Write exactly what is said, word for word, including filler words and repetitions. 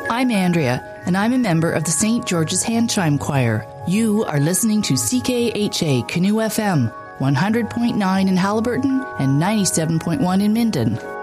I'm Andrea, and I'm a member of the Saint George's Hand Chime Choir. You are listening to C K H A Canoe F M, one hundred point nine in Haliburton and ninety-seven point one in Minden.